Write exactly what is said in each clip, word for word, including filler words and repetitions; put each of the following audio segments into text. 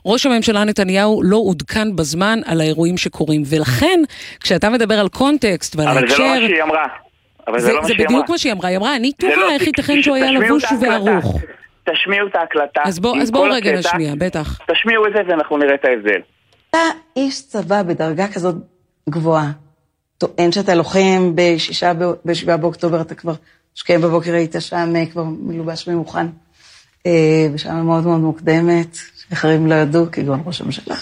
ראש הממשלה נתניהו לא עודכן בזמן על האירועים שקורים, ולכן, כשאתה מדבר על קונטקסט ועל ההקשר... אבל זה לא מה שהיא אמרה. אבל זה, זה, לא זה בדיוק מה שהיא אמרה. היא אמרה, אני תוהה לא, איך ייתכן שהוא היה לבוש וערוך. תשמיעו את ההקלטה. אז בואו בוא רגע נשמיע, בטח. תשמיעו את זה ואנחנו נראה את ההבדל. אתה איש צבא בדרגה כזאת גבוהה. טוען שאתה לוחם בשישה, בשבעה באוקטובר, אתה כבר שקיים בבוקר היית שם כבר מלובש ומוכן. בשעה מאוד מאוד מוקדמת, שאחרים לא ידעו, כגון ראש הממשלה.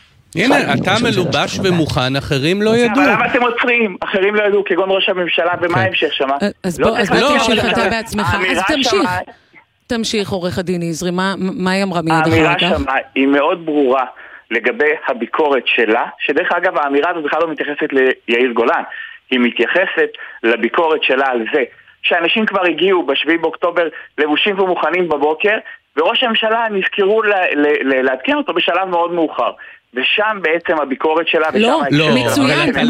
הנה, אתה מלובש ומוכן, אחרים לא ידעו. אבל למה אתם עוצרים? אחרים לא ידעו, כגון ראש הממשלה, ומה ההמשך שמה? אז בוא תמשיך אתה בעצמך, אז תמשיך. תמשיך, עורך הדין נזרי, מה היא אמרה מיד אחר כך? האמירה שמה היא מאוד ברורה לגבי הביקורת שלה, שדרך אגב האמירה הזאת בכלל לא מתייחסת ליאיר גולן, היא מתייחסת לביקורת שלה על זה, שאנשים כבר הגיעו בשביעי באוקטובר לבושים ומוכנים בבוקר, וראש הממשלה נזכרו לעדכן אותו בשלב מאוד מאוחר. ושם בעצם הביקורת שלה... לא, לא, מצוין,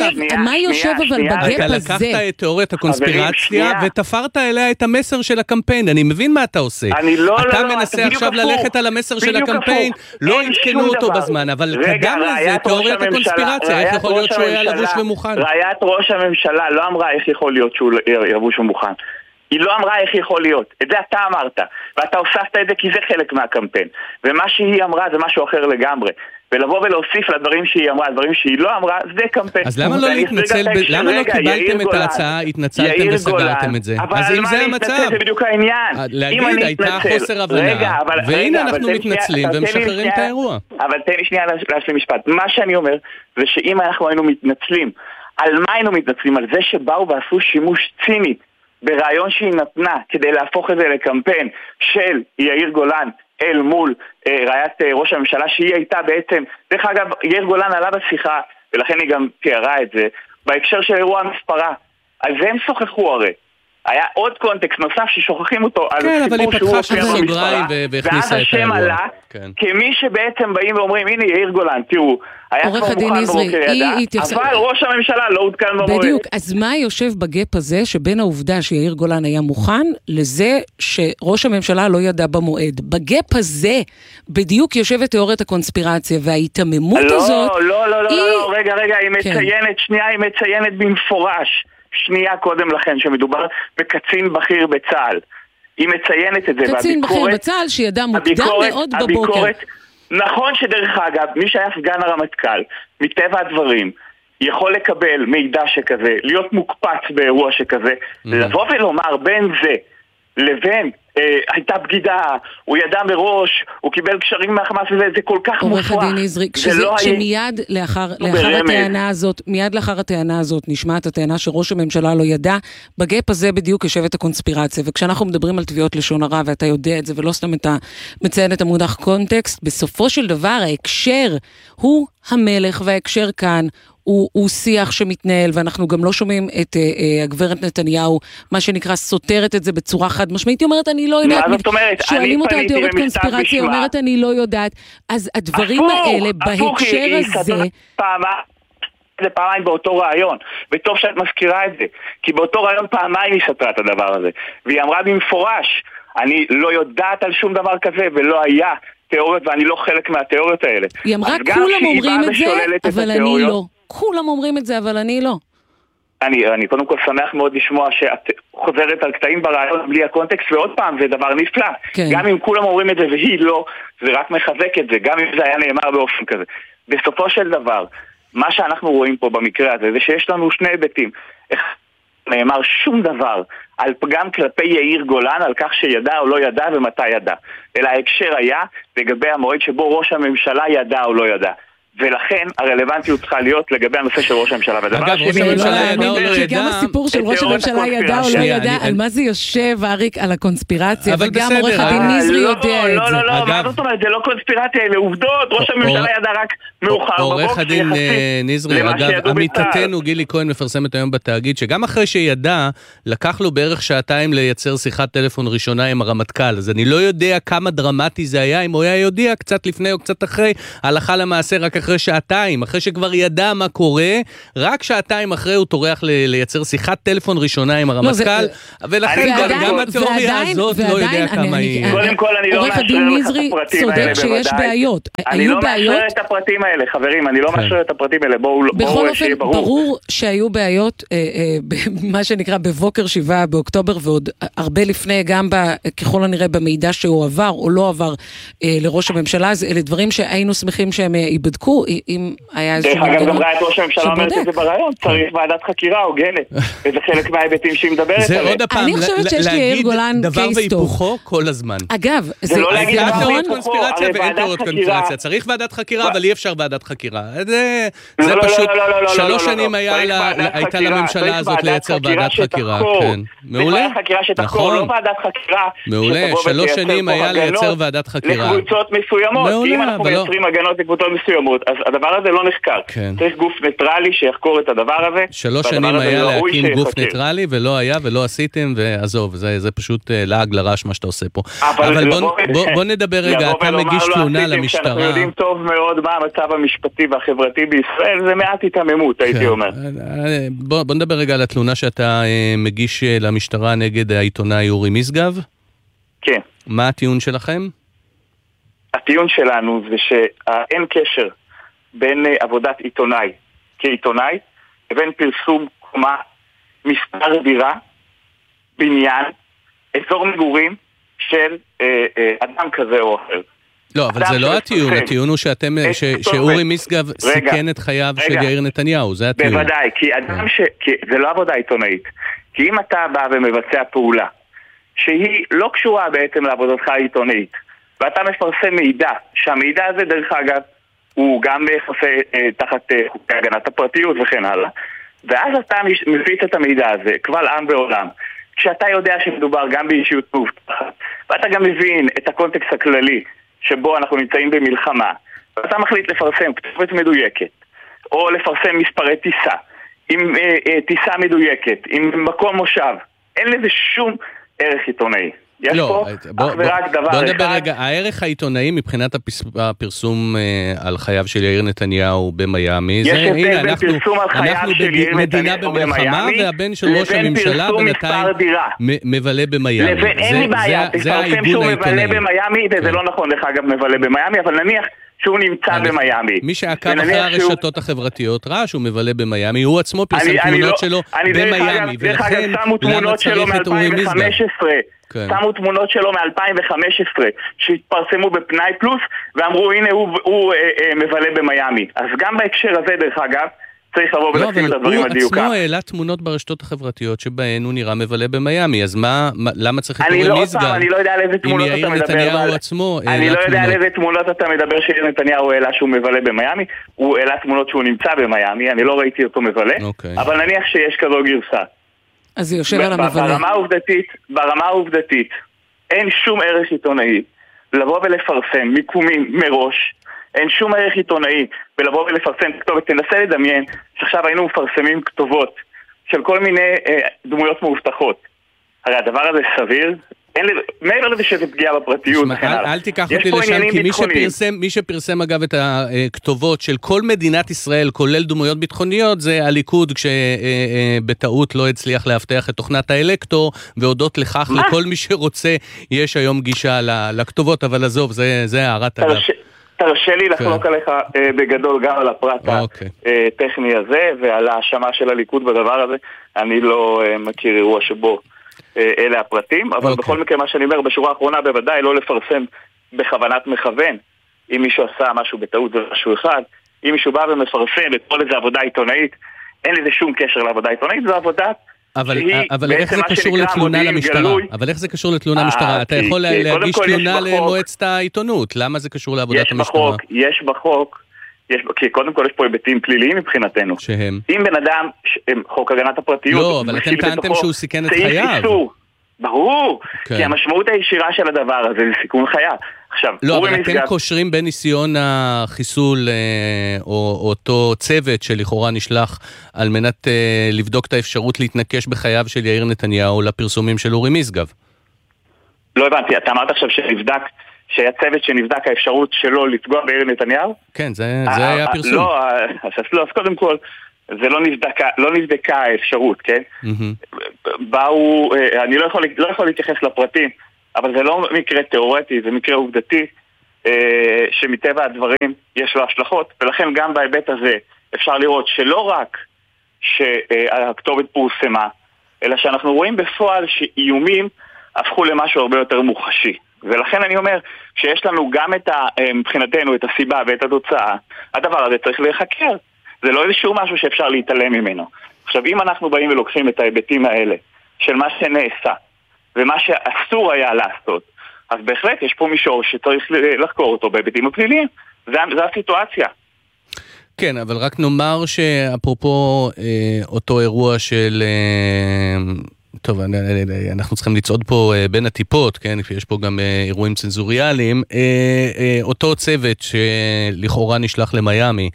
מה יושב אבל בגפ הזה? אתה לקחת את תיאוריית הקונספירציה ותפרת אליה את המסר של הקמפיין, אני מבין מה אתה עושה. אתה מנסה עכשיו ללכת על המסר של הקמפיין, לא עדכנו אותו בזמן, אבל קדם לזה תיאוריית הקונספירציה, איך יכול להיות שהוא היה לבוש ומוכן? ראיית ראש הממשלה לא אמרה איך יכול להיות שהוא לבוש ומוכן. היא לא אמרה איך יכול להיות, את זה אתה אמרת, ואתה הוספת את זה כי זה חלק מהקמפיין, ומה שהיא אמרה זה משהו אחר לגמרי, ולבוא ולהוסיף לדברים שהיא אמרה, לדברים שהיא לא אמרה, זה קמפיין. אז למה לא להתנצל, למה לא קיבלתם את ההצעה, התנצלתם וסגרתם את זה? אז אם זה המצב, זה בדיוק העניין. להגיד, הייתה חוסר הבנה, והנה אנחנו מתנצלים ומשחררים את האירוע. אבל תן לי שנייה להשלים משפט. מה שאני אומר, זה שאם אנחנו היינו מתנצלים, על מה היינו מתנצלים? על זה שבאו ועשו שימוש ציני ברעיון שהיא נתנה כדי להפוך את זה לקמפיין של יאיר גולן אל מול אה, ראיית אה, ראש הממשלה שהיא הייתה בעצם, דרך אגב יאיר גולן עלה בשיחה ולכן היא גם תיארה את זה בהקשר של אירוע המספרה, על זה הם שוחחו הרי, היה עוד קונטקסט נוסף ששוכחים אותו על כן, סיפור שהוא הופיע במספרה ואז השם עלה כן. כמי שבעצם באים ואומרים הנה יאיר גולן, תראו היה כבר מוכן בבוקר ידע, אבל ראש הממשלה לא עודכן במועד. בדיוק, אז מה יושב בגפ הזה שבין העובדה שיאיר גולן היה מוכן לזה שראש הממשלה לא ידע במועד? בגפ הזה בדיוק יושבת תיאוריית הקונספירציה וההתממות הזאת. לא, לא, לא, לא, רגע, רגע, היא מציינת, שנייה, היא מציינת במפורש. שנייה קודם לכן, שמדובר בקצין בכיר בצה"ל. היא מציינת את זה. קצין בכיר בצה"ל שידע מוקדם מאוד בבוקר. נכון שדרך אגב, מי שהיה סגן הרמטכ"ל, מטבע הדברים, יכול לקבל מידע שכזה, להיות מוקפץ באירוע שכזה, לבוא ולומר בין זה לבין אה, הייתה בגידה, הוא ידע מראש, הוא קיבל קשרים מהחמאס וזה, זה כל כך מופרח. עורך הדין נזרי, כשמיד לאחר, לאחר הטענה הזאת, מיד לאחר הטענה הזאת נשמעת הטענה שראש הממשלה לא ידע, בגפ הזה בדיוק יושבת הקונספירציה, וכשאנחנו מדברים על תביעות לשון הרע, ואתה יודע את זה, ולא סתם אתה מציין את המונח קונטקסט, בסופו של דבר ההקשר הוא המלך, וההקשר כאן הוא, הוא שיח שמתנהל, ואנחנו גם לא שומעים את uh, uh, הגברת נתניהו, מה שנקרא, סותרת את זה בצורה חד משמעית. היא אומרת, אני לא יודעת. מה זאת אומרת? שואלים אותה על תיאוריות קונספירציה, היא אומרת, אני לא יודעת. אז הדברים הפוך, האלה, הפוך, בהקשר היא, הזה... היא פעמה, זה פעמיים באותו רעיון, וטוב שאת מזכירה את זה, כי באותו רעיון פעמיים היא סתרה את הדבר הזה. והיא אמרה במפורש, אני לא יודעת על שום דבר כזה, ולא היה תיאוריות, ואני לא חלק מהתיאוריות האלה. היא אמרה, כולם אומרים את זה, אבל אני לא. כולם אומרים את זה, אבל אני לא. אני, אני קודם כל שמח מאוד לשמוע שאת חוזרת על קטעים ברעיון בלי הקונטקסט, ועוד פעם, זה דבר נפלא. כן. גם אם כולם אומרים את זה והיא לא, זה רק מחזק את זה, גם אם זה היה נאמר באופן כזה. בסופו של דבר, מה שאנחנו רואים פה במקרה הזה, זה שיש לנו שני היבטים. איך נאמר שום דבר על פגם כלפי יאיר גולן, על כך שידע או לא ידע ומתי ידע. אלא ההקשר היה לגבי המועד שבו ראש הממשלה ידע או לא ידע. ולכן הרלוונטיות צריכה להיות לגבי הנושא של ראש הממשלה. אגב, ראש הממשלה ידע או לא ידע... גם הסיפור של ראש הממשלה ידע או לא ידע, על מה זה יושב, אריק, על הקונספירציה, וגם עורך הדין נזרי יודע את זה. לא, לא, לא, מה זאת אומרת, זה לא קונספירציה, אלה עובדות, ראש הממשלה ידע רק מאוחר בבוקר. עורך הדין נזרי, אגב, עמיתתנו גילי כהן מפרסמת היום בתאגיד, שגם אחרי שידע, לקח לו בערך שעתיים לייצר שיחת טלפון ראשונה עם הרמטכ"ל, אז אני לא יודע כמה דרמטי זה היה, אם הוא היה יודע קצת לפני או קצת אחרי, הלכה למעשה רק אחרי שעתיים, אחרי שכבר ידע מה קורה, רק שעתיים אחרי הוא טורח לייצר שיחת טלפון ראשונה עם הרמטכ"ל, ולכן גם התיאוריה הזאת לא יודע כמה היא... קודם כל אני לא מאשר לך את הפרטים האלה בוודאי. אני לא מאשר את הפרטים האלה, חברים, אני לא מאשר את הפרטים האלה, בואו שיהיה ברור. ברור שהיו בעיות, מה שנקרא בבוקר שבעה באוקטובר, ועוד הרבה לפני, גם ככל הנראה במידע שהוא עבר או לא עבר לראש הממשלה, אלה דברים שהיינו שמחים שהם ייבדקו, אם היה איזשהו... דרך אגב, גם ראה את ראש הממשלה אומרת את זה ברעיון, צריך ועדת חקירה הוגנת, וזה חלק מההיבטים שהיא מדברת עליהם. זה עוד הפעם, להגיד דבר והיפוכו כל הזמן. אגב, זה לא להגיד תיאוריות קונספירציה ואין תיאוריות קונספירציה, צריך ועדת חקירה, אבל אי אפשר ועדת חקירה. זה פשוט, שלוש שנים הייתה לממשלה הזאת לייצר ועדת חקירה. מעולה. חקירה שתחקור, לא ועדת חקירה. מעולה, שלוש שנים היה לייצר ועדת חקירה. לקבוצות מסוימות. אם אנחנו מייצרים הגנות לקבוצות מסוימות, אז הדבר הזה לא נחקר. צריך גוף ניטרלי שיחקור את הדבר הזה. שלוש שנים היה להקים גוף ניטרלי, ולא היה ולא עשיתם, ועזוב, זה פשוט לעג לרש מה שאתה עושה פה. אבל בוא נדבר רגע, אתה מגיש תלונה למשטרה. אנחנו יודעים טוב מאוד מה המצב המשפטי והחברתי בישראל, זה מעט התעממות, הייתי אומר. בוא נדבר רגע על התלונה שאתה מגיש למשטרה נגד העיתונאי אורי משגב. כן. מה הטיעון שלכם? הטיעון שלנו זה שאין קשר בין עבודת עיתונאי כעיתונאי לבין פרסום קומה, מספר דירה, בניין, אזור מגורים של אה, אה, אדם כזה או אחר. לא, אבל זה לא הטיעון, הטיעון הוא שאתם, שאורי משגב סיכן את חייו של יאיר נתניהו, זה הטיעון. בוודאי, כי אדם ש... זה לא עבודה עיתונאית. כי אם אתה בא ומבצע פעולה שהיא לא קשורה בעצם לעבודתך העיתונאית, ואתה מפרסם מידע, שהמידע הזה דרך אגב הוא גם תחת חוקי הגנת הפרטיות וכן הלאה, ואז אתה מפיץ את המידע הזה, קבל עם ועולם, כשאתה יודע שמדובר גם באישיות מאובטחת, ואתה גם מבין את הקונטקסט הכללי שבו אנחנו נמצאים במלחמה, ואתה מחליט לפרסם כתובת מדויקת, או לפרסם מספרי טיסה, עם אה, אה, טיסה מדויקת, עם מקום מושב, אין לזה שום ערך עיתונאי. יש לא, פה בוא, אך ורק בוא, דבר בוא אחד. נדבר רגע, הערך העיתונאי מבחינת הפס, הפרסום אה, על חייו של יאיר נתניהו במיימי, יש הבדל בין פרסום על חייו של יאיר נתניהו במיימי, והבן של ראש הממשלה בינתיים מבלה במיימי. לבין, אין לי בעיה, תפרסם שהוא מבלה במיימי, וזה לא נכון לך אגב מבלה במיימי, אבל נניח שהוא נמצא במיימי. מי שעקב אחרי הרשתות החברתיות ראה שהוא מבלה במיימי, הוא עצמו פרסם תמונות שלו במיימי, ולכן למה צריך את אורי משגב? שמו תמונות שלו מ-אלפיים וחמש עשרה שהתפרסמו בפנאי פלוס ואמרו הנה הוא, הוא אה, אה, מבלה במיימי. אז גם בהקשר הזה דרך אגב צריך לבוא לא, ולשים את הדברים על הדיוקה. הוא עצמו העלה תמונות ברשתות החברתיות שבהן הוא נראה מבלה במיימי, אז מה, למה צריך את אורי משגב? אני לא יודע על איזה תמונות אתה מדבר. אני לא יודע על איזה תמונות אתה מדבר שיאיר נתניהו העלה שהוא מבלה במיימי, הוא העלה תמונות שהוא נמצא במיימי, אני לא ראיתי אותו מבלה, אבל נניח שיש כזו גרסה. אז היא יושב על המבלה. ברמה העובדתית, ברמה העובדתית, אין שום ערך עיתונאי לבוא ולפרסם מיקומים מראש, אין שום ערך עיתונאי ולבוא ולפרסם כתובת. תנסה לדמיין שעכשיו היינו מפרסמים כתובות של כל מיני אה, דמויות מאובטחות. הרי הדבר הזה סביר, מעבר לזה שזה פגיעה בפרטיות. אל תיקח אותי לשם, כי מי שפרסם אגב את הכתובות של כל מדינת ישראל, כולל דמויות ביטחוניות, זה הליכוד כשבטעות לא הצליח להבטיח את תוכנת האלקטור, והודות לכך לכל מי שרוצה יש היום גישה לכתובות, אבל עזוב, זה הערת אגב. תרשה לי לחלוק עליך בגדול גם על הפרט הטכני הזה, ועל ההאשמה של הליכוד בדבר הזה. אני לא מכיר אירוע שבו אלה הפרטים, אבל okay. בכל מקרה מה שאני אומר בשורה האחרונה בוודאי לא לפרסם בכוונת מכוון. אם מישהו עשה משהו בטעות זה משהו אחד, אם מישהו בא ומפרסם את כל איזה עבודה עיתונאית, אין לזה שום קשר לעבודה עיתונאית, זו עבודה אבל, אבל איך זה קשור לתלונה למשטרה? גלוי. אבל איך זה קשור לתלונה למשטרה? אתה יכול כי, להגיש תלונה למועצת העיתונות, למה זה קשור לעבודת המשטרה? בחוק, יש בחוק, יש, כי קודם כל יש פה היבטים פליליים מבחינתנו. שהם? אם בן אדם, חוק הגנת הפרטיות, לא, אבל אתם טענתם שהוא סיכן את חייו. ברור, כי המשמעות הישירה של הדבר הזה זה סיכון חייו. עכשיו, לא, אבל אתם קושרים בין ניסיון החיסול או אותו צוות שלכאורה נשלח על מנת לבדוק את האפשרות להתנקש בחייו של יאיר נתניהו לפרסומים של אורי משגב. לא הבנתי, אתה אמרת עכשיו שנבדק שהיה צוות שנבדק האפשרות שלו לפגוע ביאיר נתניהו? כן, זה, זה היה פרסום. לא, אז, לא, אז קודם כל, זה לא נבדקה, לא נבדקה האפשרות, כן? Mm-hmm. באו, אני לא יכול, לא יכול להתייחס לפרטים, אבל זה לא מקרה תיאורטי, זה מקרה עובדתי, שמטבע הדברים יש לו השלכות, ולכן גם בהיבט הזה אפשר לראות שלא רק שהכתובת פורסמה, אלא שאנחנו רואים בפועל שאיומים הפכו למשהו הרבה יותר מוחשי. ולכן אני אומר, שיש לנו גם את ה, מבחינתנו את הסיבה ואת התוצאה, הדבר הזה צריך להיחקר. זה לא איזשהו משהו שאפשר להתעלם ממנו. עכשיו, אם אנחנו באים ולוקחים את ההיבטים האלה של מה שנעשה ומה שאסור היה לעשות, אז בהחלט יש פה מישור שצריך לחקור אותו בהיבטים הפליליים. זה, זה הסיטואציה. כן, אבל רק נאמר שאפרופו אה, אותו אירוע של... אה, טוב, אנחנו צריכים לצעוד פה בין הטיפות, כן? יש פה גם אירועים צנזוריאליים. אותו צוות שלכאורה נשלח למיימי,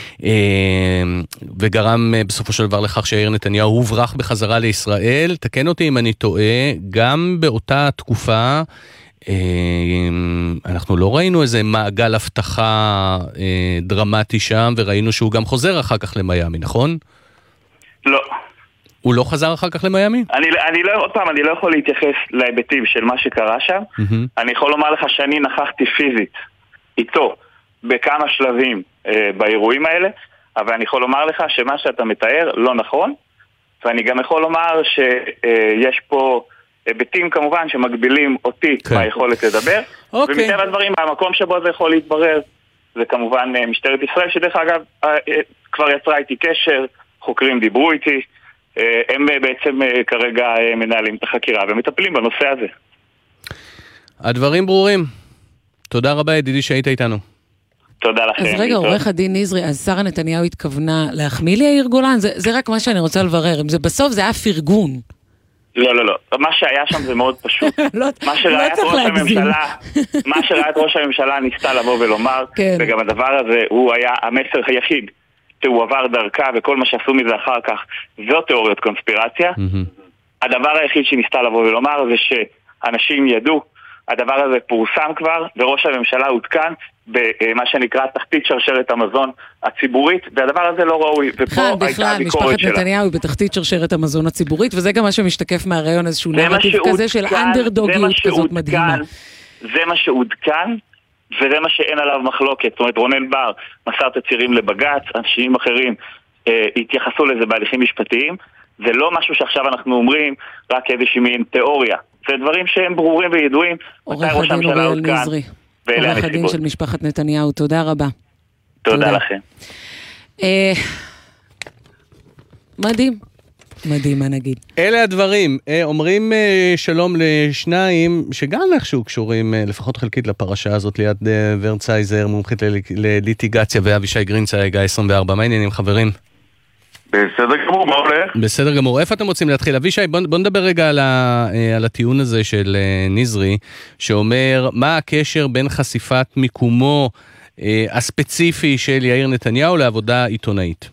וגרם בסופו של דבר לכך שיאיר נתניהו הוברח בחזרה לישראל, תקן אותי אם אני טועה, גם באותה תקופה, אנחנו לא ראינו איזה מעגל הבטחה דרמטי שם, וראינו שהוא גם חוזר אחר כך למיימי, נכון? לא. הוא לא חזר אחר כך למיימי? אני, אני לא, עוד פעם, אני לא יכול להתייחס להיבטים של מה שקרה שם. Mm-hmm. אני יכול לומר לך שאני נכחתי פיזית איתו בכמה שלבים אה, באירועים האלה, אבל אני יכול לומר לך שמה שאתה מתאר לא נכון, ואני גם יכול לומר שיש אה, פה היבטים כמובן שמגבילים אותי okay. ביכולת לדבר, okay. ומטבע הדברים, המקום שבו זה יכול להתברר, זה כמובן אה, משטרת ישראל, שדרך אגב אה, אה, כבר יצרה איתי קשר, חוקרים דיברו איתי, הם בעצם כרגע מנהלים את החקירה ומטפלים בנושא הזה. הדברים ברורים. תודה רבה ידידי שהיית איתנו. תודה לכם. אז רגע, עורך הדין נזרי, אז שרה נתניהו התכוונה להחמיא ליאיר גולן? זה, זה רק מה שאני רוצה לברר. אם זה בסוף זה היה פרגון. לא, לא, לא. מה שהיה שם זה מאוד פשוט. לא, מה שראה את ראש הממשלה, מה שראה את ראש הממשלה ניסתה לבוא ולומר, כן. וגם הדבר הזה הוא היה המסר היחיד. שהוא עבר דרכה וכל מה שעשו מזה אחר כך זו תיאוריות קונספירציה. Mm-hmm. הדבר היחיד שניסתה לבוא ולומר זה שאנשים ידעו, הדבר הזה פורסם כבר וראש הממשלה הותקן במה שנקרא תחתית שרשרת המזון הציבורית, והדבר הזה לא ראוי, ופה הייתה הביקורת שלה. משפחת נתניהו היא בתחתית שרשרת המזון הציבורית, וזה גם מה שמשתקף מהרעיון איזשהו נרטיב כזה של אנדרדוגיות כזאת מדהימה. זה מה שעודכן, וזה מה שאין עליו מחלוקת. זאת אומרת, רונן בר מסר תצהירים לבג"ץ, אנשים אחרים אה, התייחסו לזה בהליכים משפטיים. זה לא משהו שעכשיו אנחנו אומרים רק איזושהי מין תיאוריה. זה דברים שהם ברורים וידועים. עורך הדין אוריאל נזרי, עורך הדין של משפחת נתניהו, תודה רבה. תודה, תודה. לכם. אה, מדהים. מדהים, מה נגיד. אלה הדברים, אומרים שלום לשניים שגם איכשהו קשורים לפחות חלקית לפרשה הזאת, ליד ורצייזר, מומחית לליטיגציה, ואבישי גרינצייג, עשרים וארבע. מה העניינים, חברים? בסדר גמור, מה הולך? בסדר גמור. איפה אתם רוצים להתחיל? אבישי, בוא, בוא נדבר רגע על, ה, על הטיעון הזה של נזרי, שאומר מה הקשר בין חשיפת מיקומו הספציפי של יאיר נתניהו לעבודה עיתונאית.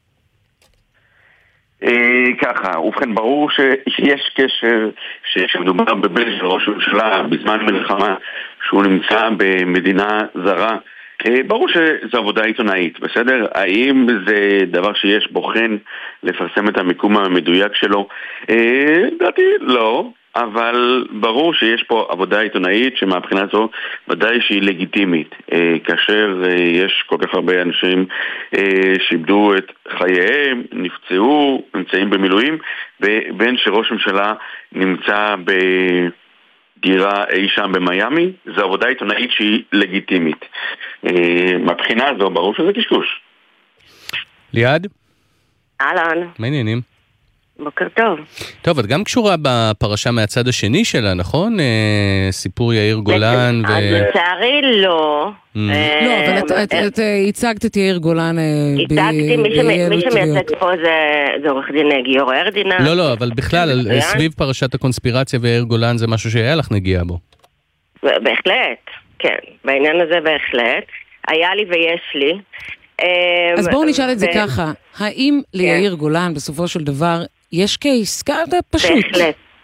ככה, ובכן ברור שיש קשר שמדובר בבן של ראש הממשלה בזמן מלחמה שהוא נמצא במדינה זרה, ברור שזו עבודה עיתונאית, בסדר? האם זה דבר שיש בו חן לפרסם את המיקום המדויק שלו? דעתי לא, אבל ברור שיש פה עבודה עיתונאית שמהבחינה זו ודאי שהיא לגיטימית, כאשר יש כל כך הרבה אנשים שאיבדו את חייהם, נפצעו, נמצאים במילואים, ובין שראש ממשלה נמצא בדירה אי שם במיימי, זו עבודה עיתונאית שהיא לגיטימית. מהבחינה הזו ברור שזה קשקוש. ליעד? אהלן. מה העניינים? בוקר טוב. טוב, את גם קשורה בפרשה מהצד השני שלה, נכון? סיפור יאיר גולן ו... לצערי לא. לא, אבל את הצגת את יאיר גולן הצגתי, מי שמייצג פה זה עורך דין גיורא ארדינא. לא, לא, אבל בכלל, סביב פרשת הקונספירציה ויאיר גולן זה משהו שהיה לך נגיעה בו. בהחלט, כן. בעניין הזה בהחלט. היה לי ויש לי. אז בואו נשאל את זה ככה. האם ליאיר גולן בסופו של דבר יש קייס? פשוט. בהחלט.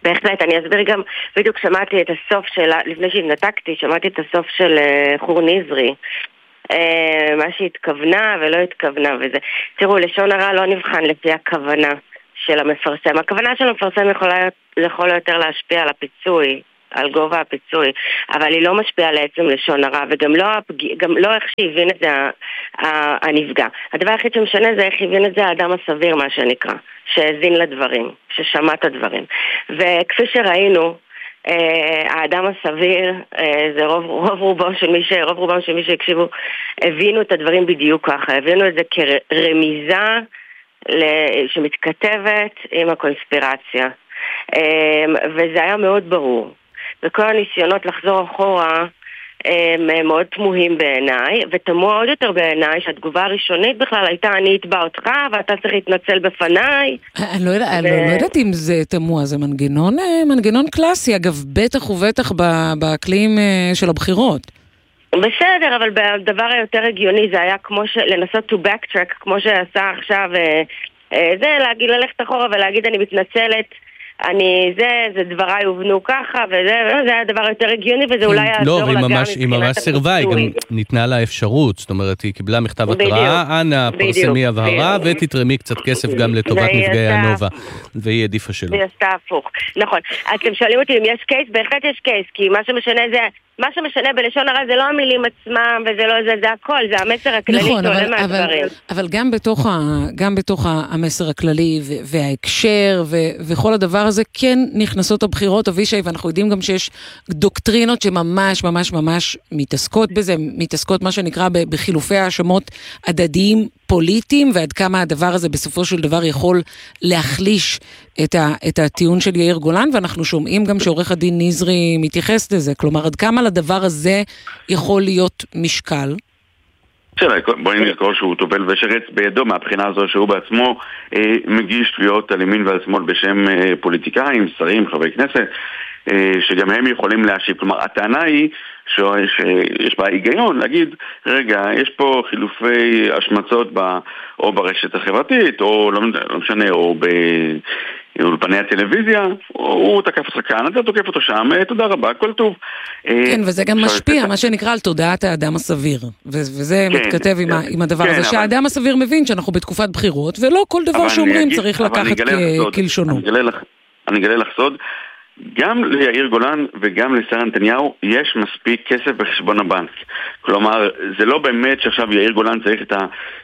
בהחלט, אני אסביר גם, בדיוק שמעתי את הסוף שלה, לפני שהתנתקתי, שמעתי את הסוף של חור נזרי, מה שהתכוונה ולא התכוונה וזה. תראו, לשון הרע לא נבחן לפי הכוונה של המפרסם. הכוונה של המפרסם יכולה לכל היותר להשפיע על הפיצוי, על גובה הפיצוי, אבל היא לא משפיעה לעצם לשון הרע, וגם לא, גם לא איך שהבין את זה הנפגע. הדבר הכי שמשנה זה איך הבין את זה האדם הסביר, מה שנקרא, שהזין לדברים, ששמע את הדברים. וכפי שראינו, האדם הסביר, זה רוב, רוב רובו של מי ש, רוב רובם של מי שהקשיבו, הבינו את הדברים בדיוק ככה, הבינו את זה כרמיזה שמתכתבת עם הקונספירציה. וזה היה מאוד ברור. וכל הניסיונות לחזור אחורה הם מאוד תמוהים בעיניי, ותמוה עוד יותר בעיניי שהתגובה הראשונית בכלל הייתה אני אתבע אותך ואתה צריך להתנצל בפניי. אני לא יודעת אם זה תמוה, זה מנגנון מנגנון קלאסי, אגב בטח ובטח באקלים של הבחירות. בסדר, אבל בדבר היותר הגיוני זה היה כמו לנסות to backtrack, כמו שעשה עכשיו, זה להגיד ללכת אחורה ולהגיד אני מתנצלת, אני, זה, זה דבריי הובנו ככה, וזה, זה היה דבר יותר הגיוני, וזה אולי יעזור לה גם מבחינת הפיצוי. לא, היא ממש סרבה, היא גם ניתנה לה אפשרות, זאת אומרת, היא קיבלה מכתב התראה, אנא, פרסמי הבהרה, ותתרמי קצת כסף גם לטובת נפגעי הנובה, והיא עדיפה שלו. והיא עשתה הפוך, נכון. אתם שואלים אותי אם יש קייס, בהחלט יש קייס, כי מה שמשנה זה... מה שמשנה בלשון הרע זה לא המילים עצמם, וזה לא זה, זה הכל, זה המסר הכללי שעולה מהדברים. אבל גם בתוך, גם בתוך המסר הכללי וההקשר וכל הדבר הזה, כן נכנסות הבחירות, אבישי, ואנחנו יודעים גם שיש דוקטרינות שממש ממש ממש מתעסקות בזה, מתעסקות מה שנקרא בחילופי האשמות הדדיים פוליטיים, ועד כמה הדבר הזה בסופו של דבר יכול להחליש את, ה, את הטיעון של יאיר גולן, ואנחנו שומעים גם שעורך הדין נזרי מתייחס לזה, כלומר, עד כמה לדבר הזה יכול להיות משקל? בואי נזכור שהוא טובל ושרץ בידו מהבחינה הזו שהוא בעצמו אה, מגיש תביעות על ימין ועל שמאל בשם אה, פוליטיקאים, שרים, חברי כנסת, אה, שגם הם יכולים להשיב. כלומר, הטענה היא ש... שיש בה היגיון להגיד, רגע, יש פה חילופי השמצות ב... או ברשת החברתית, או לא, לא משנה, או באולפני הטלוויזיה, הוא תקף אותך כאן, אתה תוקף אותו שם, תודה רבה, הכל טוב. כן, וזה גם משפיע, מה שנקרא על תודעת האדם הסביר, וזה מתכתב עם הדבר הזה, שהאדם הסביר מבין שאנחנו בתקופת בחירות, ולא כל דבר שאומרים צריך לקחת כלשונו. אני אגלה לך סוד, גם ליאיר גולן וגם לשר נתניהו יש מספיק כסף בחשבון הבנק. כלומר, זה לא באמת שעכשיו יאיר גולן צריך את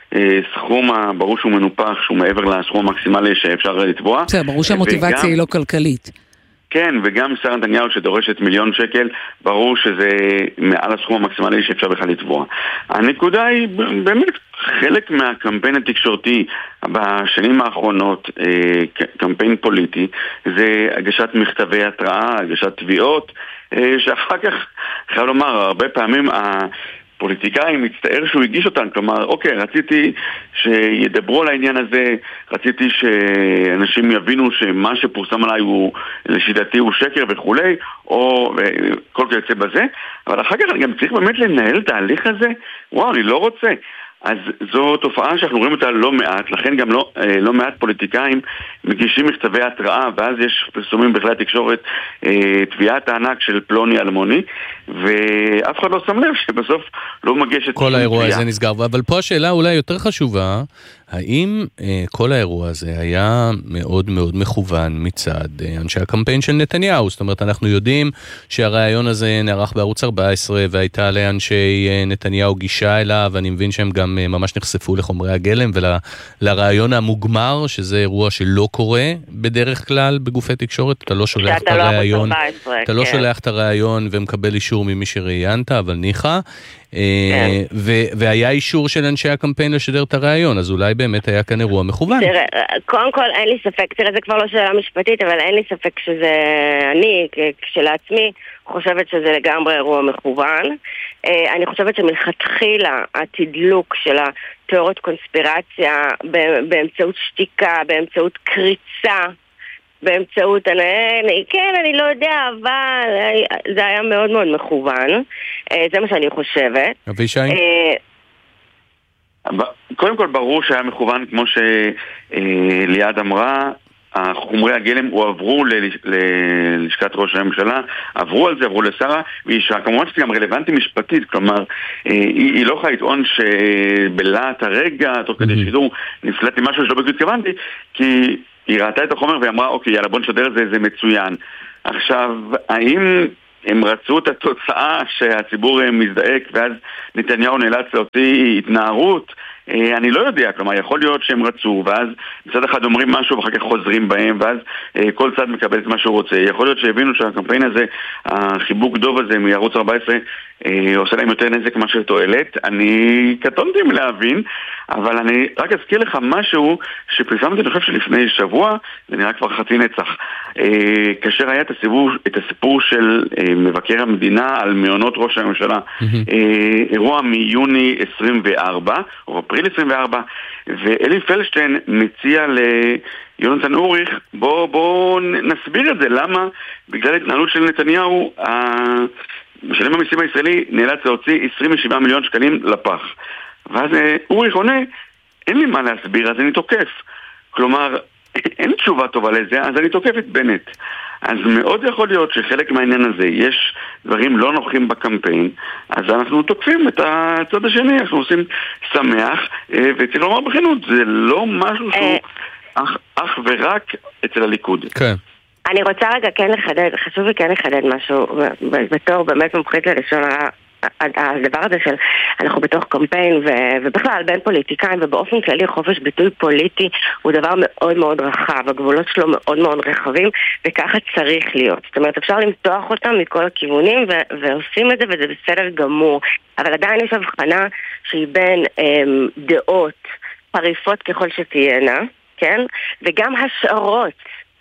הסכום הברור שהוא מנופח, שהוא מעבר לסכום המקסימלי שאפשר לתבוע. זה ברור שהמוטיבציה היא לא כלכלית. כן, וגם שר נתניהו שדורשת מיליון שקל, ברור שזה מעל הסכום המקסימלי שאפשר בכלל לתבוע. הנקודה היא באמת חלק מהקמפיין התקשורתי בשנים האחרונות, קמפיין פוליטי, זה הגשת מכתבי התראה, הגשת תביעות, שאחר כך, חייב לומר, הרבה פעמים פוליטיקאי מצטער שהוא הגיש אותן, כלומר, אוקיי, רציתי שידברו על העניין הזה, רציתי שאנשים יבינו שמה שפורסם עליי הוא, לשיטתי הוא שקר וכולי, או כל כיוצא בזה, אבל אחר כך אני גם צריך באמת לנהל את ההליך הזה, וואו, אני לא רוצה. אז זו תופעה שאנחנו רואים אותה לא מעט, לכן גם לא, לא מעט פוליטיקאים מגישים מכתבי התראה, ואז יש פרסומים בכלי התקשורת, תביעת הענק של פלוני אלמוני, ואף אחד לא שם לב שבסוף לא מגיש את כל האירוע הזה נסגר. אבל פה השאלה אולי יותר חשובה, האם אה, כל האירוע הזה היה מאוד מאוד מכוון מצד אה, אנשי הקמפיין של נתניהו? זאת אומרת, אנחנו יודעים שהרעיון הזה נערך בערוץ ארבע עשרה, והייתה לאנשי אה, נתניהו גישה אליו, ואני מבין שהם גם אה, ממש נחשפו לחומרי הגלם ולרעיון המוגמר, שזה אירוע שלא קורה בדרך כלל בגופי תקשורת. אתה לא שולח את הרעיון, אתה לא שולח את הרעיון ומקבל אישור ממי שראיינת, אבל ניחא. והיה אישור של אנשי הקמפיין לשדר את הרעיון, אז אולי באמת היה כאן אירוע מכוון. תראה, קודם כל אין לי ספק, תראה, זה כבר לא שאלה משפטית, אבל אין לי ספק שזה אני, כשלעצמי, חושבת שזה לגמרי אירוע מכוון. אני חושבת שמלכתחילה התדלוק של התיאוריות קונספירציה באמצעות שתיקה, באמצעות קריצה, באמצעות, אני, כן, אני לא יודע, אבל זה היה מאוד מאוד מכוון. זה מה שאני חושבת. אבישי? קודם כל ברור שהיה מכוון, כמו שליעד אמרה, החומרי הגלם הועברו ללשכת ראש הממשלה, עברו על זה, עברו לשרה, והיא כמובן שזה גם רלוונטי משפטית, כלומר, היא, היא לא יכולה לטעון שבלעת הרגע, תוך כדי שידור, נפלטתי משהו שלא בדיוק התכוונתי, כי היא ראתה את החומר ואמרה, אוקיי, יאללה, בוא נשדר את זה, זה מצוין. עכשיו, האם הם רצו את התוצאה שהציבור מזדעק, ואז נתניהו נאלץ להוציא התנערות? אני לא יודע, כלומר, יכול להיות שהם רצו, ואז מצד אחד אומרים משהו ואחר כך חוזרים בהם, ואז כל צד מקבל את מה שהוא רוצה. יכול להיות שהבינו שהקמפיין הזה, החיבוק דוב הזה מערוץ ארבע עשרה, עושה להם יותר נזק מה שתועלת. אני קטונתי מלהבין, אבל אני רק אזכיר לך משהו שפרסמתי, אני חושב שלפני שבוע, זה נראה כבר חצי נצח, כאשר היה את הסיפור, את הסיפור של מבקר המדינה על מעונות ראש הממשלה, אירוע מיוני עשרים וארבע, או אפריל עשרים וארבע, ואלי פלדשטיין מציע ליונתן אוריך, בוא, בוא נסביר את זה, למה בגלל התנהלות של נתניהו, משלם המיסים הישראלי נאלץ להוציא עשרים ושבעה מיליון שקלים לפח. ואז אוריך עונה, אין לי מה להסביר, אז אני תוקף. כלומר, אין תשובה טובה לזה, אז אני תוקף את בנט. אז מאוד יכול להיות שחלק מהעניין הזה, יש דברים לא נוחים בקמפיין, אז אנחנו תוקפים את הצד השני, אנחנו עושים שמח, וצריך לומר בכנות, זה לא משהו שהוא אך, אך ורק אצל הליכוד. כן. אני רוצה רגע כן לחדד, חשוב לי כן לחדד משהו, בתור באמת מומחית ללשון הרע, הדבר הזה של אנחנו בתוך קמפיין ו- ובכלל בין פוליטיקאים ובאופן כללי חופש ביטוי פוליטי הוא דבר מאוד מאוד רחב, הגבולות שלו מאוד מאוד רחבים וככה צריך להיות. זאת אומרת אפשר למתוח אותם מכל הכיוונים ו- ועושים את זה וזה בסדר גמור, אבל עדיין יש הבחנה שהיא בין אמ, דעות חריפות ככל שתהיינה, כן? וגם השערות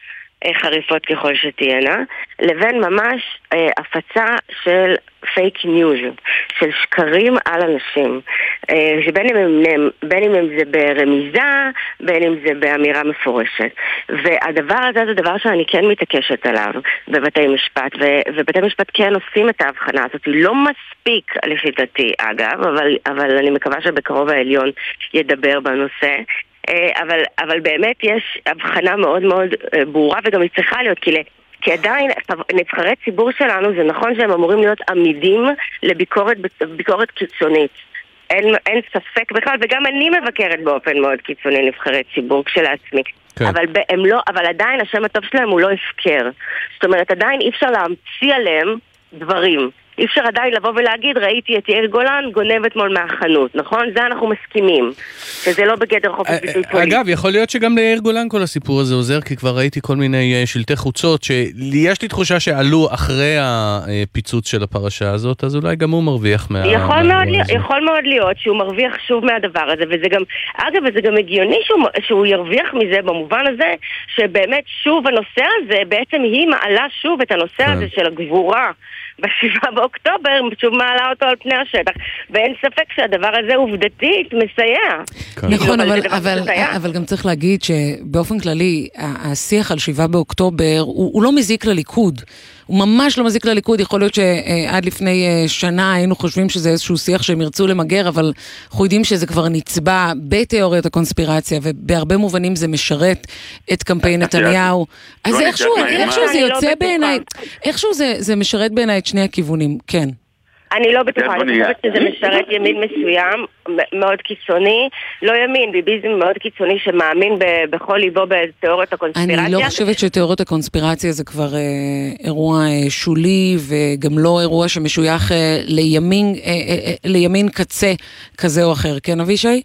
חריפות ככל שתהיינה, לבין ממש אה, הפצה של פייק ניוז, של שקרים על אנשים, אה, שבין אם הם, בין אם הם זה ברמיזה, בין אם זה באמירה מפורשת. והדבר הזה זה דבר שאני כן מתעקשת עליו בבתי משפט, ו- ובתי משפט כן עושים את ההבחנה הזאת. היא לא מספיק לשיטתי אגב, אבל, אבל אני מקווה שבקרוב העליון ידבר בנושא. אבל, אבל באמת יש הבחנה מאוד מאוד ברורה וגם היא צריכה להיות, כי, כי עדיין נבחרי ציבור שלנו זה נכון שהם אמורים להיות עמידים לביקורת ביקורת קיצונית. אין, אין ספק בכלל, וגם אני מבקרת באופן מאוד קיצוני נבחרי ציבור כשלעצמי. כן. אבל, הם לא, אבל עדיין השם הטוב שלהם הוא לא הפקר. זאת אומרת, עדיין אי אפשר להמציא עליהם דברים. אי אפשר עדיין לבוא ולהגיד, ראיתי את יאיר גולן גונב אתמול מהחנות, נכון? זה אנחנו מסכימים, שזה לא בגדר חופש ביטוי פוליטי. אגב, יכול להיות שגם ליאיר גולן כל הסיפור הזה עוזר, כי כבר ראיתי כל מיני שלטי חוצות, שיש לי תחושה שעלו אחרי הפיצוץ של הפרשה הזאת, אז אולי גם הוא מרוויח מה... יכול מאוד, יכול מאוד להיות שהוא מרוויח שוב מהדבר הזה, וזה גם, אגב, וזה גם הגיוני שהוא, שהוא ירוויח מזה במובן הזה, שבאמת שוב הנושא הזה, בעצם היא מעלה שוב את הנושא הזה של הגבורה, בשבעה באוקטובר, שוב מעלה אותו על פני השטח, ואין ספק שהדבר הזה עובדתית מסייע. נכון, אבל, אבל, אבל גם צריך להגיד שבאופן כללי, השיח על שבעה באוקטובר, הוא, הוא לא מזיק לליכוד. הוא ממש לא מזיק לליכוד, יכול להיות שעד לפני שנה היינו חושבים שזה איזשהו שיח שהם ירצו למגר, אבל אנחנו יודעים שזה כבר נצבע בתיאוריית הקונספירציה, ובהרבה מובנים זה משרת את קמפיין נתניהו. אז איכשהו, איכשהו זה יוצא בעיניי, איכשהו זה, זה משרת בעיניי את שני הכיוונים, כן. אני לא בטוחה, אני חושבת שזה משרת ימין מסוים, מאוד קיצוני, לא ימין, ביביזם מאוד קיצוני שמאמין בכל ליבו בתיאוריות הקונספירציה. אני לא חושבת שתיאוריות הקונספירציה זה כבר אה, אירוע אה, שולי, וגם לא אירוע שמשוייך אה, לימין, אה, אה, לימין קצה כזה או אחר. כן, אבישי?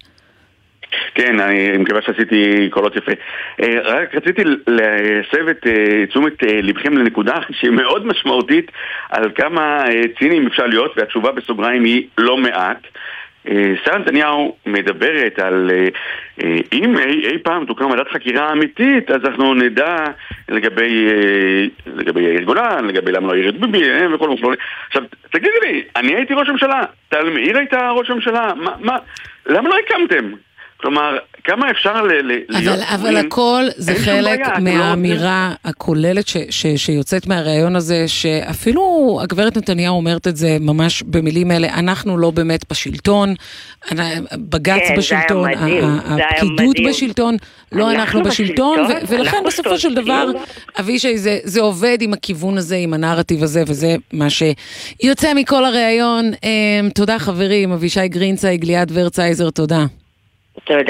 כן, אני מקווה שעשיתי קולות יפה. רק רציתי להסב את תשומת לבכם לנקודה שהיא מאוד משמעותית על כמה ציניים אפשר להיות, והתשובה בסוגריים היא לא מעט. שרה נתניהו מדברת על אם אי, אי פעם תוקם ועדת חקירה אמיתית, אז אנחנו נדע לגבי לגבי יאיר גולן, לגבי למה לא יאיר את ביבי וכל וכו'. עכשיו, תגידי לי, אני הייתי ראש הממשלה, טל מאיר הייתה ראש הממשלה, מה, מה, למה לא הקמתם? כלומר, כמה אפשר ל- להיות... אבל, אבל הכל זה חלק בעיה, לא אבל, אבל הכל זה חלק בעיה, מהאמירה לא הכוללת ש, ש, שיוצאת מהרעיון הזה, שאפילו הגברת נתניהו אומרת את זה ממש במילים האלה, אנחנו לא באמת בשלטון, בגץ כן, בשלטון, הפקידות בשלטון, לא אנחנו, אנחנו בשלטון, בשלטון ו- ולכן בסופו של דבר, אבישי, זה, זה עובד עם הכיוון הזה, עם הנרטיב הזה, וזה מה שיוצא מכל הרעיון. תודה חברים, אבישי גרינצייג, ליאת ורצייזר, תודה. תודה.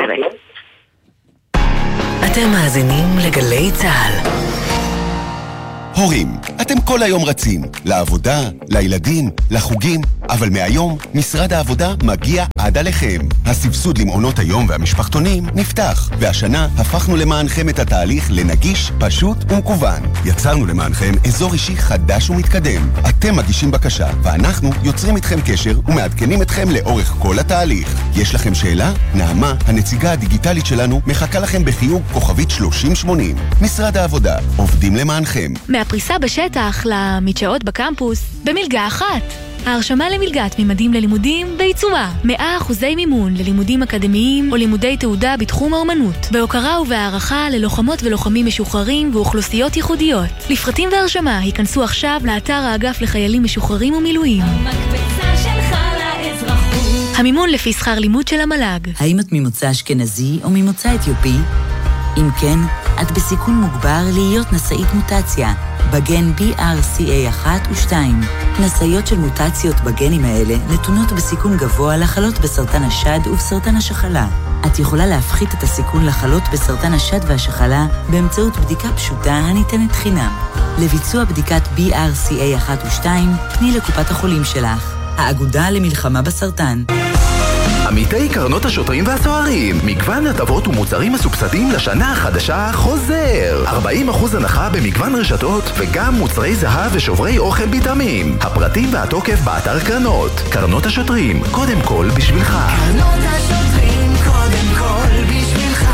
אתם מאזינים לגלי צהל. הורים, אתם כל היום רצים, לעבודה, לילדים, לחוגים, אבל מהיום משרד העבודה מגיע עד עליכם. הסבסוד למעונות היום והמשפחתונים נפתח, והשנה הפכנו למענכם את התהליך לנגיש, פשוט ומקוון. יצרנו למענכם אזור אישי חדש ומתקדם. אתם מגישים בקשה, ואנחנו יוצרים איתכם קשר ומעדכנים אתכם לאורך כל התהליך. יש לכם שאלה? נעמה, הנציגה הדיגיטלית שלנו, מחכה לכם בחיוג כוכבית שלושים שמונים. משרד העבודה, עובדים למענכם. מהפריסה בשטח למדשאות בקמפוס במלגה אחת. ההרשמה למלגת ממדים ללימודים בעיצומה. מאה אחוזי מימון ללימודים אקדמיים או לימודי תעודה בתחום האמנות. בהוקרה ובהערכה ללוחמות ולוחמים משוחררים ואוכלוסיות ייחודיות. לפרטים והרשמה היכנסו עכשיו לאתר האגף לחיילים משוחררים ומילואים. המקבצה שלך לאזרחות. המימון לפי שכר לימוד של המל"ג. האם את ממוצא אשכנזי או ממוצא אתיופי? אם כן, את בסיכון מוגבר להיות נשאית מוטציה, בגן בי אר סי איי אחת ושתיים. נשאיות של מוטציות בגנים האלה נתונות בסיכון גבוה לחלות בסרטן השד ובסרטן השחלה. את יכולה להפחית את הסיכון לחלות בסרטן השד והשחלה באמצעות בדיקה פשוטה הניתנת חינם. לביצוע בדיקת בי אר סי איי אחת ושתיים, פני לקופת החולים שלך. האגודה למלחמה בסרטן. עמיתי קרנות השוטרים והסוהרים, מגוון הטבות ומוצרים מסובסדים לשנה החדשה חוזר. ארבעים אחוז הנחה במגוון רשתות וגם מוצרי זהב ושוברי אוכל ביטמים. הפרטים והתוקף באתר קרנות. קרנות השוטרים, קודם כל בשבילך. קרנות השוטרים, קודם כל בשבילך.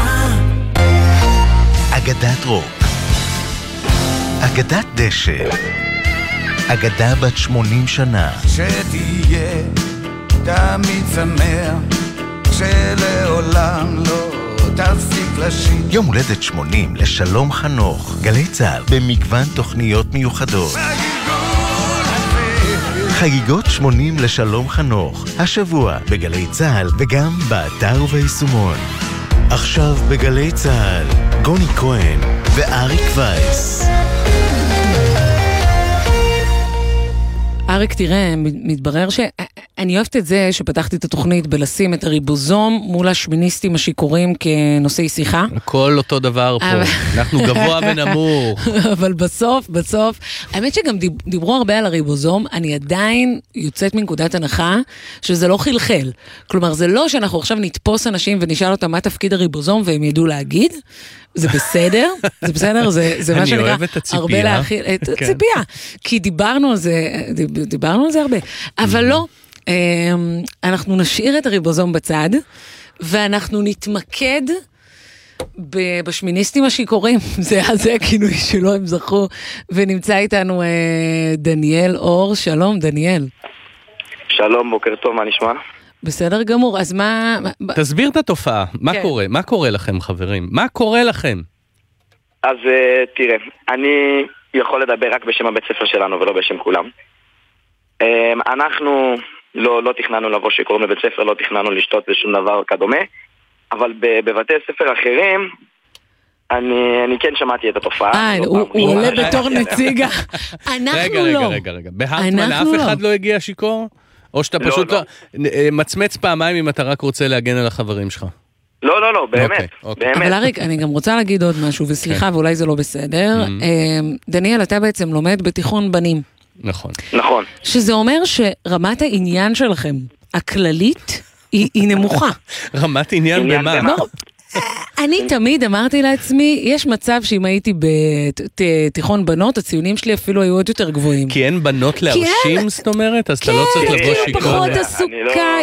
אגדת רוק, אגדת דשא, אגדה בת שמונים שנה. שתהיה תמיד שמח, שלעולם לא תפסיק לשיר. יום הולדת שמונים לשלום חנוך. גלי צהל במגוון תוכניות מיוחדות. חגיגות שמונים לשלום חנוך, השבוע בגלי צהל וגם באתר וביישומון. עכשיו בגלי צהל, גוני כהן ואריק וייס. אריק, תראה, מתברר שאני אוהבת את זה שפתחתי את התוכנית בלשים את הריבוזום מול השמיניסטים השיקורים כנושאי שיחה. הכל אותו דבר פה, אנחנו גבוה ונמוך. אבל בסוף, בסוף, האמת שגם דיברו הרבה על הריבוזום, אני עדיין יוצאת מנקודת הנחה שזה לא חלחל. כלומר, זה לא שאנחנו עכשיו נתפוס אנשים ונשאל אותם מה תפקיד הריבוזום והם ידעו להגיד, זה בסדר, זה בסדר, זה, זה מה שנקרא הרבה להכיל, את הציפייה, כי דיברנו על זה, דיברנו על זה הרבה, אבל לא, אנחנו נשאיר את הריבוזום בצד, ואנחנו נתמקד בשמיניסטים השיקורים, זה הזה הכינוי שלו, הם זכו, ונמצא איתנו דניאל אור, שלום דניאל. שלום, בוקר טוב, מה נשמע? בסדר גמור, אז מה... תסביר את התופעה, מה כן. קורה? מה קורה לכם, חברים? מה קורה לכם? אז uh, תראה, אני יכול לדבר רק בשם הבית ספר שלנו ולא בשם כולם. Um, אנחנו לא, לא תכננו לבוא שקוראים לבית ספר, לא תכננו לשתות ושום דבר כדומה, אבל בבתי ספר אחרים, אני, אני כן שמעתי את התופעה. אה, הוא, הוא עולה בתור נציגה. אנחנו רגע, לא. רגע, רגע, רגע. בהרטמן אף לא. אחד לא הגיע שיקור? או שאתה לא, פשוט לא. לא, מצמץ פעמיים אם אתה רק רוצה להגן על החברים שלך. לא, לא, לא, באמת. אוקיי, אוקיי. באמת. אבל אריק, אני גם רוצה להגיד עוד משהו, וסליחה, ואולי זה לא בסדר. דניאל, אתה בעצם לומד בתיכון בנים. נכון. נכון. שזה אומר שרמת העניין שלכם, הכללית, היא, היא נמוכה. רמת עניין במה? אני תמיד אמרתי לעצמי, יש מצב שאם הייתי בתיכון בנות, הציונים שלי אפילו היו עוד יותר גבוהים. כי אין בנות להרשים, זאת אומרת? אז אתה לא צריך לבוא שיקור. כן, פחות עסוקה,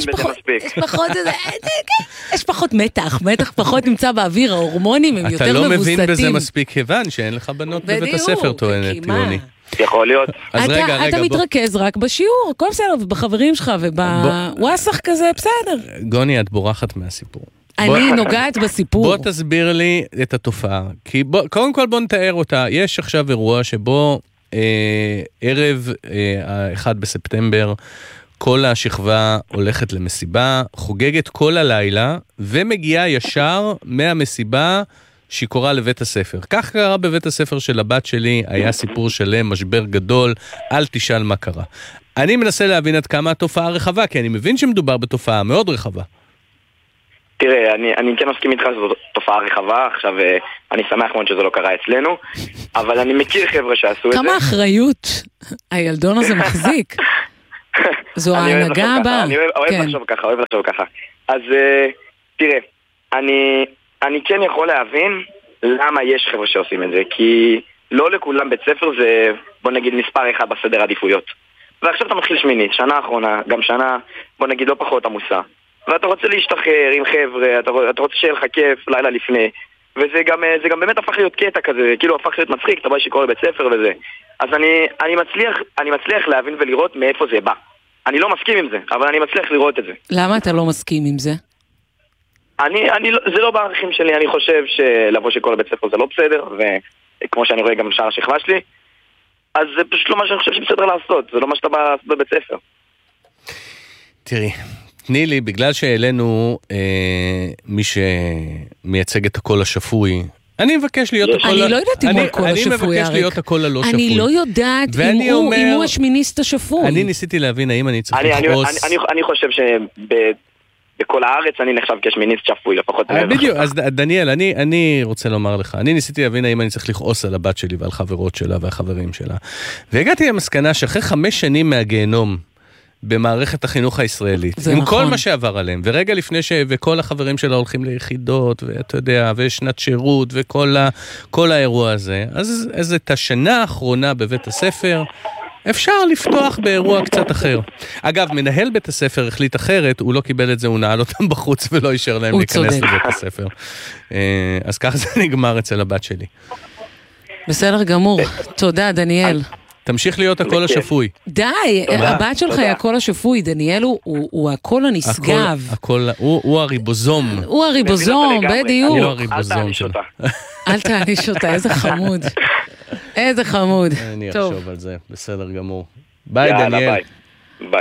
יש פחות מתח, מתח פחות נמצא באוויר, ההורמונים הם יותר מבוסתים. אתה לא מבין בזה מספיק כיוון שאין לך בנות בבית הספר, טוענת, טיוני. יכול להיות. אז רגע, רגע, אתה מתרכז רק בשיעור, הכל בסדר, ובחברים שלך, ובוואסח כזה, בסדר. גוני, את בורחת מהסיפור. אני נוגעת בסיפור. בוא תסביר לי את התופעה. כי קודם כל בוא נתאר אותה. יש עכשיו אירוע שבו ערב האחד בספטמבר, כל השכבה הולכת למסיבה, חוגגת כל הלילה, ומגיעה ישר מהמסיבה שיכורה לבית הספר. כך קרה בבית הספר של הבת שלי, היה סיפור שלם, משבר גדול, אל תשאל מה קרה. אני מנסה להבין עד כמה התופעה רחבה, כי אני מבין שמדובר בתופעה מאוד רחבה. תראה, אני, אני כן מסכים איתך שזו תופעה רחבה, עכשיו אני שמח מאוד שזה לא קרה אצלנו, אבל אני מכיר חבר'ה שעשו את זה. כמה אחריות הילדון הזה מחזיק. זו ההנהגה הבאה. אני אוהב לחשוב ככה, אוהב לחשוב ככה. אז תראה, אני, אני כן יכול להבין למה יש חבר'ה שעושים את זה, כי לא לכולם בית ספר זה, בוא נגיד, מספר אחד בסדר עדיפויות. ועכשיו אתה מתחיל שמינית, שנה האחרונה, גם שנה, בוא נגיד, לא פחות עמוסה. ואתה רוצה להשתחרר עם חבר'ה, אתה, אתה רוצה שיהיה לך כיף לילה לפני, וזה גם, זה גם באמת הפך להיות קטע כזה, כאילו הפך להיות מצחיק, אתה בא שקורא לבית ספר וזה. אז אני, אני מצליח, אני מצליח להבין ולראות מאיפה זה בא. אני לא מסכים עם זה, אבל אני מצליח לראות את זה. למה אתה לא מסכים עם זה? אני, אני, זה לא בערכים שלי, אני חושב שלבוא שקורא לבית ספר זה לא בסדר, וכמו שאני רואה גם בשאר השכבה שלי, אז זה פשוט לא מה שאני חושב שבסדר לעשות, זה לא מה שאתה בא בבית ספר. תראי, תני לי, בגלל שהעלינו אה, מי שמייצג את הקול השפוי, אני מבקש להיות הקול... אני לא יודעת אם הוא הקול השפוי, אריק. אני מבקש להיות הקול הלא שפוי. אני לא יודעת אם הוא השמיניסט השפוי. אני ניסיתי להבין האם אני צריך לכעוס... אני חושב שבכל הארץ אני נחשב כשמיניסט שפוי, לפחות... בדיוק, אז דניאל, אני רוצה לומר לך, אני ניסיתי להבין האם אני צריך לכעוס על הבת שלי ועל חברות שלה והחברים שלה. והגעתי למסקנה שאחרי חמש שנים מהגיהנום, במערכת החינוך הישראלית, עם כל מה שעבר עליהם, ורגע לפני ש... וכל החברים שלה הולכים ליחידות, ואתה יודע, ושנת שירות, וכל ה... כל האירוע הזה, אז, אז את השנה האחרונה בבית הספר, אפשר לפתוח באירוע קצת אחר. אגב, מנהל בית הספר החליט אחרת, הוא לא קיבל את זה, הוא נעל אותם בחוץ, ולא יישר להם להיכנס לבית הספר. אז כך זה נגמר אצל הבת שלי. בסדר גמור. תודה, דניאל. תמשיך להיות הקול השפוי. די, הבת שלך היא הקול השפוי, דניאל הוא הקול הנשגב. הוא הריבוזום. הוא הריבוזום, בדיוק. הוא הריבוזום שלו. אל תעניש אותה, איזה חמוד. איזה חמוד. אני אחשוב על זה, בסדר גמור. ביי דניאל. ביי.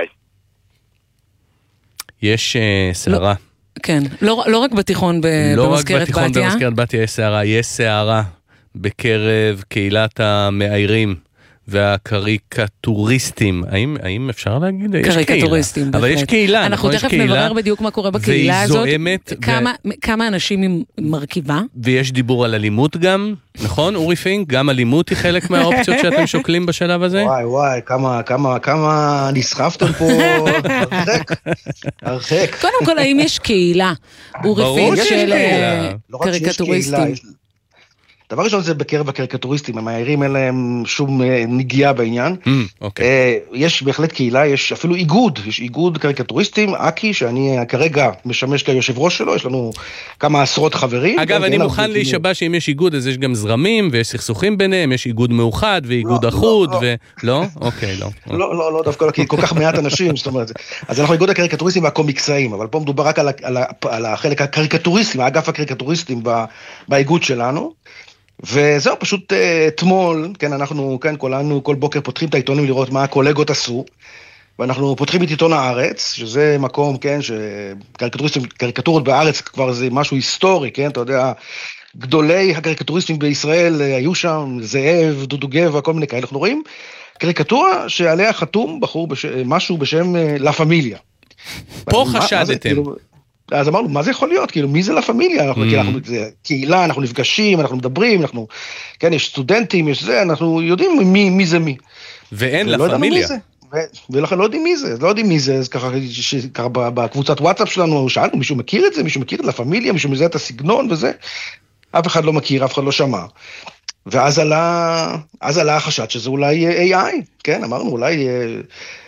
יש סערה. כן, לא רק בתיכון במזכרת בתיה. לא רק בתיכון במזכרת בתיה יש סערה, יש סערה בקרב קהילת המאיירים. והקריקטוריסטים, האם, האם אפשר להגיד? קריקטוריסטים, בהחלט. אבל יש קהילה, אנחנו תכף נברר בדיוק מה קורה בקהילה הזאת. והיא זוהמת. כמה, ו... כמה אנשים היא מרכיבה. ויש דיבור על אלימות גם, נכון, אורי פינק? גם אלימות היא חלק מהאופציות שאתם שוקלים בשלב הזה? וואי, וואי, כמה, כמה, כמה נסחפתם פה הרחק, הרחק. קודם כל, האם יש קהילה, אורי פינק, של קריקטוריסטים? דבר ראשון זה בקרב הקריקטוריסטים, המאיירים אין להם שום נגיעה בעניין. יש בהחלט קהילה, יש אפילו איגוד, יש איגוד קריקטוריסטים, אקי, שאני כרגע משמש כיושב ראש שלו, יש לנו כמה עשרות חברים. אגב, אני מוכן להישבע שאם יש איגוד, אז יש גם זרמים, ויש סכסוכים ביניהם, יש איגוד מאוחד, ואיגוד אחוד, ולא? אוקיי, לא. לא, לא, לא, דווקא כי כל כך מעט אנשים, זאת אומרת, אז אנחנו איגוד הקריקטוריסטים והקומיקסאים, אבל פה מדובר רק על החלק הקריקטוריסטים, האגף הקריקטוריסטים באיגוד שלנו. וזהו, פשוט אתמול, כן, אנחנו, כן, כולנו, כל בוקר פותחים את העיתונים לראות מה הקולגות עשו, ואנחנו פותחים את עיתון הארץ, שזה מקום, כן, שקריקטוריסטים, קריקטורות בארץ כבר זה משהו היסטורי, כן, אתה יודע, גדולי הקריקטוריסטים בישראל היו שם, זאב, דודו גבע, כל מיני כאלה, אנחנו רואים קריקטורה שעליה חתום בחור, בש... משהו בשם לה פמיליה. פה חשדתם. אז אמרנו, מה זה יכול להיות? כאילו, מי זה לה פמיליה? אנחנו, mm. אנחנו, זה קהילה, אנחנו נפגשים, אנחנו מדברים, אנחנו, כן, יש סטודנטים, יש זה, אנחנו יודעים מי, מי זה מי. ואין לה פמיליה. ולכן לא יודעים מי זה, לא יודעים מי זה, אז ככה, ככה בקבוצת וואטסאפ שלנו, שאלנו, מישהו מכיר את זה? מישהו מכיר את לה פמיליה? מישהו מזהה את הסגנון וזה? אף אחד לא מכיר, אף אחד לא שמע. ואז עלה, אז עלה החשד שזה אולי איי איי, כן, אמרנו, אולי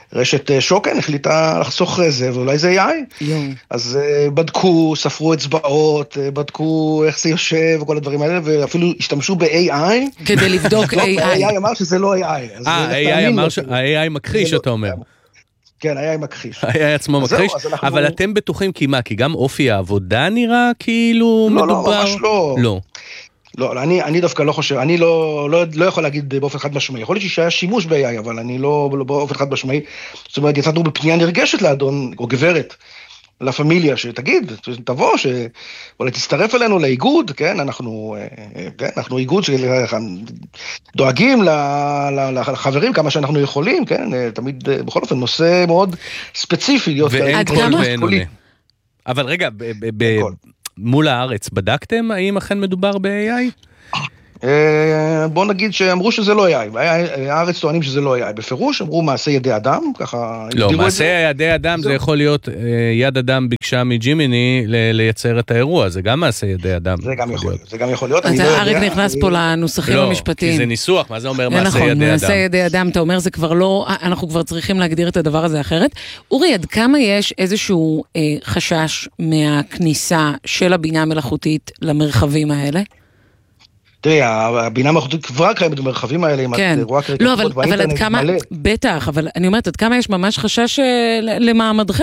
רשת שוקן החליטה לחסוך זה, ואולי זה איי איי. אז בדקו, ספרו אצבעות, בדקו איך זה יושב וכל הדברים האלה, ואפילו השתמשו ב-איי איי. כדי לבדוק איי איי. ה-איי איי אמר שזה לא איי איי. אה, ה-איי איי אמר שה-איי איי מכחיש, אתה אומר. כן, ה-איי איי מכחיש. ה-איי איי עצמו מכחיש, אבל אתם בטוחים כי מה? כי גם אופי העבודה נראה כאילו מדובר? לא, לא, ממש לא. לא. לא, אני, אני דווקא לא חושב, אני לא, לא, לא יכול להגיד באופן חד משמעי, יכול להיות שהיה שימוש ב-איי איי, אבל אני לא, לא באופן חד משמעי, זאת אומרת, יצאנו בפנייה נרגשת לאדון, או גברת, לפמיליה, שתגיד, תבוא, שאולי תצטרף אלינו לאיגוד, כן, אנחנו, כן, אנחנו איגוד שדואגים לחברים כמה שאנחנו יכולים, כן, תמיד, בכל אופן, נושא מאוד ספציפי, להיות ואין כל ואין עונה. אבל רגע, מול הארץ, בדקתם האם אכן מדובר ב-איי איי? בוא נגיד שאמרו שזה לא איי איי, הארץ טוענים שזה לא איי איי, בפירוש אמרו מעשה ידי אדם, ככה... לא, מעשה ידי אדם זה יכול להיות, יד אדם ביקשה מג'ימיני לייצר את האירוע, זה גם מעשה ידי אדם. זה גם יכול להיות, זה גם יכול להיות. אתה אריק נכנס פה לנוסחים המשפטיים. לא, כי זה ניסוח, מה זה אומר מעשה ידי אדם? נכון, מעשה ידי אדם, אתה אומר זה כבר לא, אנחנו כבר צריכים להגדיר את הדבר הזה אחרת. אורי, עד כמה יש איזשהו חשש מהכניסה של הבינה המלאכותית למרחבים האלה? תראי, הבינה המלאכותית כבר קיימת במרחבים האלה, אם את רואה קריקטורות באינטרנט מלא. בטח, אבל אני אומרת, עד כמה יש ממש חשש למעמדכם?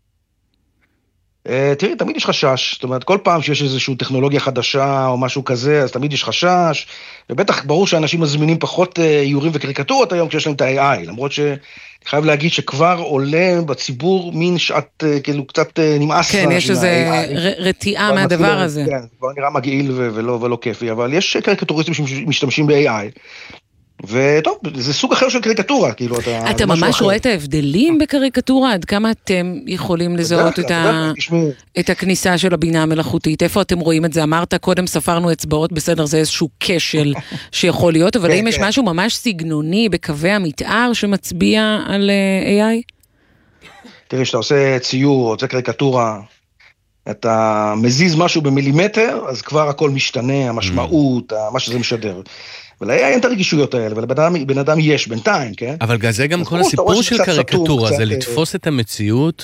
תראי, תמיד יש חשש, זאת אומרת, כל פעם שיש איזושהי טכנולוגיה חדשה או משהו כזה, אז תמיד יש חשש, ובטח ברור שאנשים מזמינים פחות איורים וקריקטורות היום כשיש להם את ה-איי איי, למרות ש... אני חייב להגיד שכבר עולה בציבור מין שעת, כאילו קצת נמאס. כן, יש איזו רתיעה מהדבר הזה. כן, כבר נראה מגעיל ולא כיפי, אבל יש קריקטוריסטים שמשתמשים ב-איי איי, וטוב, זה סוג אחר של קריקטורה, כאילו אתה... אתה ממש רואה את ההבדלים בקריקטורה? עד כמה אתם יכולים לזהות את הכניסה של הבינה המלאכותית? איפה אתם רואים את זה? אמרת, קודם ספרנו אצבעות, בסדר, זה איזשהו כשל שיכול להיות, אבל האם יש משהו ממש סגנוני בקווי המתאר שמצביע על איי איי? תראי, שאתה עושה ציור, עושה קריקטורה, אתה מזיז משהו במילימטר, אז כבר הכל משתנה, המשמעות, מה שזה משדר. ולאי אין את הרגישויות האלה, ולבן אדם יש בינתיים, כן? אבל זה גם כל הסיפור של קריקטורה, זה לתפוס את המציאות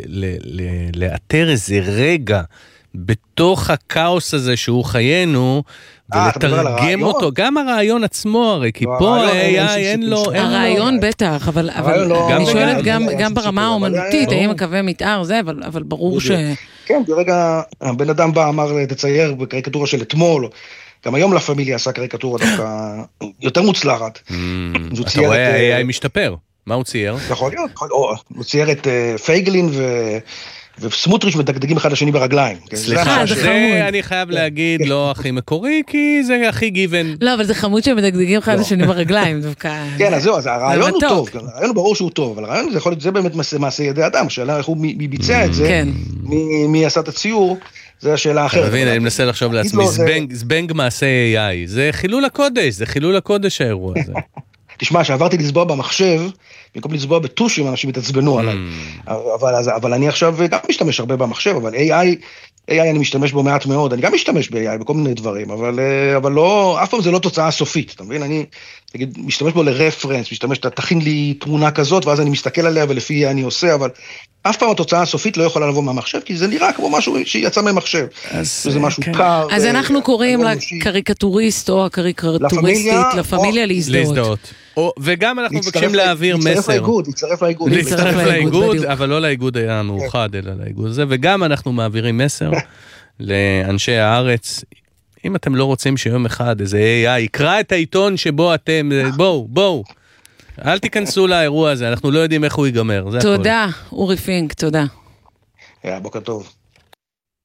ולאתר איזה רגע בתוך הכאוס הזה שהוא חיינו, ולתרגם אותו, גם הרעיון עצמו הרי, כי פה ה-איי איי אין לו... הרעיון בטח, אבל אני שואלת גם ברמה האומנותית, האם הקווי מתאר זה, אבל ברור ש... כן, ברגע הבן אדם בא, אמר, תצייר בקריקטורה של אתמול, גם היום לפמיליה עשה קריקטורה דווקא יותר מוצלחת. אתה רואה, ה-איי איי משתפר. מה הוא צייר? יכול להיות. הוא צייר את פייגלין וסמוטריץ' מדגדגים אחד לשני ברגליים. סליחה, זה אני חייב להגיד לא הכי מקורי, כי זה הכי גיוון. לא, אבל זה חמוד שהם מדגדגים אחד לשני ברגליים דווקא. כן, אז זהו, הרעיון הוא טוב. הרעיון הוא ברור שהוא טוב, אבל הרעיון זה יכול להיות, זה באמת מעשה ידי אדם. שאלה איך הוא ביצע את זה, מי עשה את הציור, זה השאלה אחרת. מבין, אני מנסה לחשוב לעצמי, זבנג מעשה איי איי, זה חילול הקודש, זה חילול הקודש האירוע הזה. תשמע, שעברתי לצבוע במחשב, במקום לצבוע בטושים, אנשים התעצבנו עליי. אבל אני עכשיו גם משתמש הרבה במחשב, אבל איי איי, איי איי אני משתמש בו מעט מאוד, אני גם משתמש ב-איי איי בכל מיני דברים, אבל לא, אף פעם זה לא תוצאה סופית, אתה מבין? אני, נגיד, משתמש בו לרפרנס, משתמש, תכין לי תמונה כזאת, ואז אני מסתכל עליה ולפי אני עושה, אבל אף פעם התוצאה הסופית לא יכולה לבוא מהמחשב, כי זה נראה כמו משהו שיצא ממחשב. זה משהו קר. אז אנחנו קוראים לקריקטוריסט או הקריקטוריסטית, לפמיליה להזדהות. וגם אנחנו מבקשים להעביר מסר. להצטרף לאיגוד, להצטרף לאיגוד. להצטרף לאיגוד, אבל לא לאיגוד המאוחד, אלא לאיגוד הזה, וגם אנחנו מעבירים מסר לאנשי הארץ. אם אתם לא רוצים שיום אחד איזה איי איי יקרא את העיתון שבו אתם, בואו, בואו. אל תיכנסו לאירוע הזה, אנחנו לא יודעים איך הוא ייגמר. תודה, אורי פינק, תודה. בוקר טוב.